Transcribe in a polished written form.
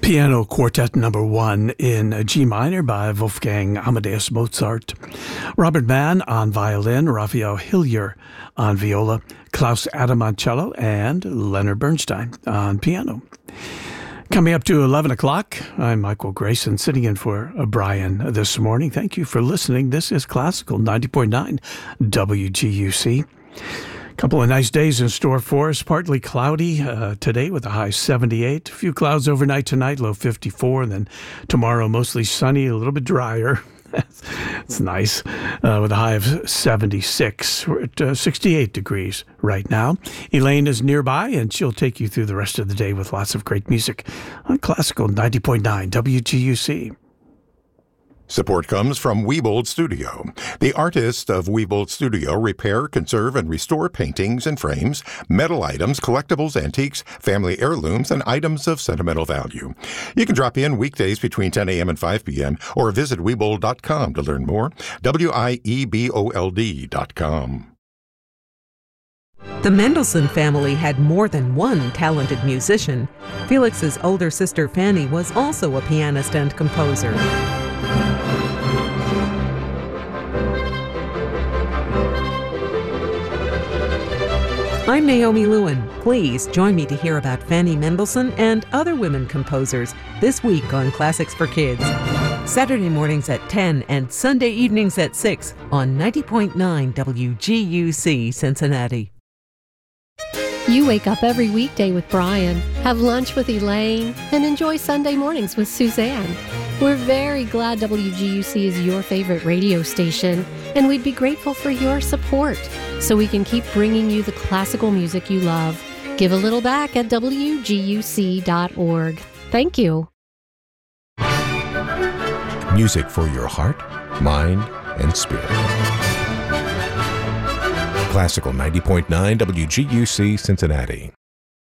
Piano Quartet Number 1 in G minor by Wolfgang Amadeus Mozart. Robert Mann on violin, Raphael Hillier on viola, Klaus Adam on cello, and Leonard Bernstein on piano. Coming up to 11 o'clock, I'm Michael Grayson, sitting in for Brian this morning. Thank you for listening. This is Classical 90.9 WGUC. Couple of nice days in store for us. Partly cloudy today with a high 78. A few clouds overnight tonight, low 54. And then tomorrow, mostly sunny, a little bit drier. It's nice with a high of 76. We're at 68 degrees right now. Elaine is nearby, and she'll take you through the rest of the day with lots of great music on Classical 90.9 WGUC. Support comes from Wiebold Studio. The artists of Wiebold Studio repair, conserve, and restore paintings and frames, metal items, collectibles, antiques, family heirlooms, and items of sentimental value. You can drop in weekdays between 10 a.m. and 5 p.m. or visit Wiebold.com to learn more. WIEBOLD.com. The Mendelssohn family had more than one talented musician. Felix's older sister Fanny was also a pianist and composer. I'm Naomi Lewin. Please join me to hear about Fanny Mendelssohn and other women composers this week on Classics for Kids. Saturday mornings at 10 and Sunday evenings at 6 on 90.9 WGUC Cincinnati. You wake up every weekday with Brian, have lunch with Elaine, and enjoy Sunday mornings with Suzanne. We're very glad WGUC is your favorite radio station, and we'd be grateful for your support so we can keep bringing you the classical music you love. Give a little back at WGUC.org. Thank you. Music for your heart, mind, and spirit. Classical 90.9 WGUC Cincinnati.